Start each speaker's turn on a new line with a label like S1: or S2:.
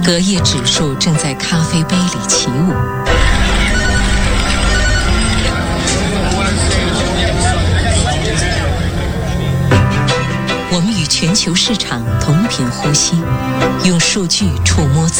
S1: 隔夜指数正在咖啡杯里起舞。我们与全球市场同频呼吸，用数据触摸